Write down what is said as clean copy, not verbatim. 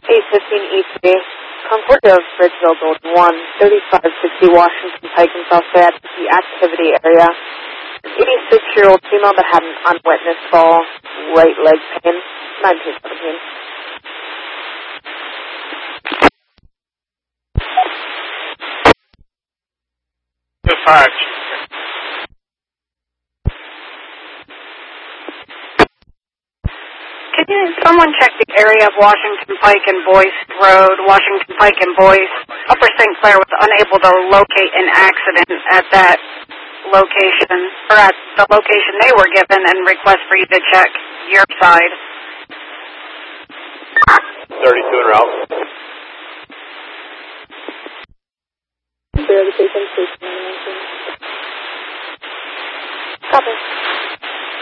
815 E3, Concordia of Bridgeville, Golden 1, 3560 Washington Pike in South Fayette, the activity area. 86-year-old female that had an unwitnessed fall, right leg pain, 1917. Can someone check the area of Washington Pike and Boyce Road, Washington Pike and Boyce? Upper St. Clair was unable to locate an accident at that location, or at the location they were given, and request for you to check your side. 32 en route. Copy.